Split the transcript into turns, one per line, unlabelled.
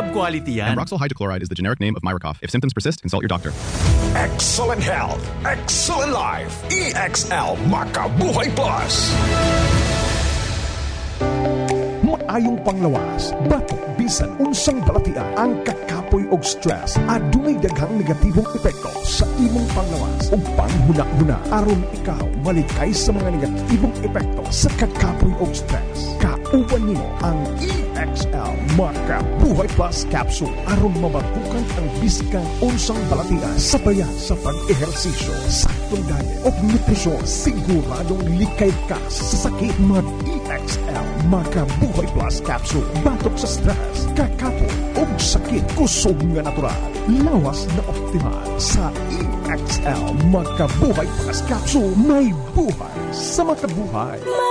Lab quality yan.
Ambroxol hydrochloride is the generic name of Myracoff. If symptoms persist, consult your doctor.
Excellent health, excellent life. EXL Makabuhay Plus. Maayong panglawas, batok bisan unsang balatian ang kakapoy og stress. Adunay daghang negatibong epekto sa imong panglawas ug panghuna-huna aron ikaw malikay sa mga negatibong epekto sa kakapoy og stress. Kauban nimo ang EXL Makabuhay Plus Capsule aron mabatukan ang bisikang unsang balatian sabayan sa pag-ehersisyo, saktong diet ug nutrisyon. Siguradong likay ka sa sakit. Mag-EXL Makabuhay Plus Capsule. Batok sa stress, kakapoy ug sakit. Kusog nga natural. Lawas na optimal sa EXL Makabuhay Plus Capsule. May buhay sa makabuhay.